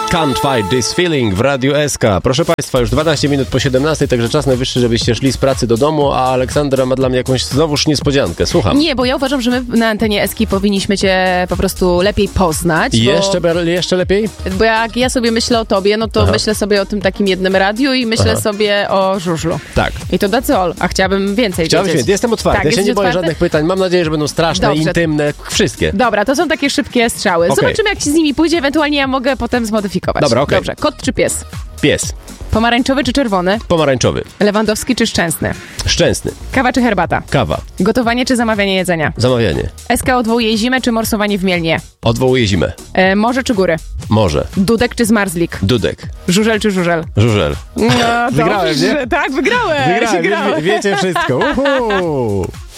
Can't Fight This Feeling w Radiu SK. Proszę Państwa, już 12 minut po 17, także czas najwyższy, żebyście szli z pracy do domu, a Aleksandra ma dla mnie jakąś znowuż niespodziankę. Słucham. Nie, bo ja uważam, że my na antenie SK powinniśmy cię po prostu lepiej poznać. Jeszcze lepiej? Bo jak ja sobie myślę o tobie, no to myślę sobie o tym takim jednym radiu i myślę sobie o żużlu. Tak. I to that's all. A chciałabym więcej wiedzieć. Jestem otwarty. Tak, ja się nie boję otwarty? żadnych pytań. Mam nadzieję, że będą straszne, Dobrze. intymne, wszystkie. Dobra, to są takie szybkie strzały. Okay. Zobaczymy, jak ci z nimi pójdzie. Ewentualnie ja mogę potem zmodyfikować. Dobra, okej. Dobrze. Kot czy pies? Pies. Pomarańczowy czy czerwony? Pomarańczowy. Lewandowski czy Szczęsny? Szczęsny. Kawa czy herbata? Kawa. Gotowanie czy zamawianie jedzenia? Zamawianie. SK odwołuje zimę czy morsowanie w Mielnie? Odwołuje zimę. Morze czy góry? Morze. Dudek czy Zmarzlik? Dudek. Żużel czy żużel? Żużel. No, Wygrałem, dobrze. nie? Tak, wygrałem. Wiecie wszystko. Uhu.